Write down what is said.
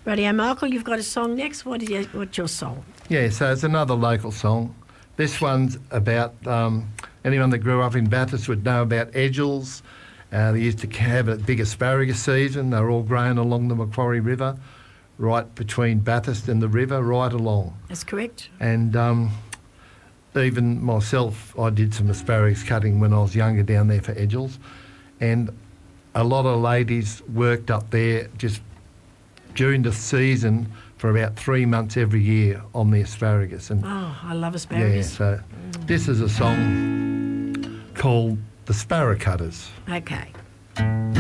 Radio Michael, you've got a song next. What's your song? Yeah, so it's another local song. This one's about anyone that grew up in Bathurst would know about Edgells. They used to have a big asparagus season. They were all grown along the Macquarie River, right between Bathurst and the river, right along. That's correct. And even myself, I did some asparagus cutting when I was younger down there for Edgells. And a lot of ladies worked up there just during the season for about 3 months every year on the asparagus. And I love asparagus. Yeah, so this is a song called The Sparrow Cutters. Okay.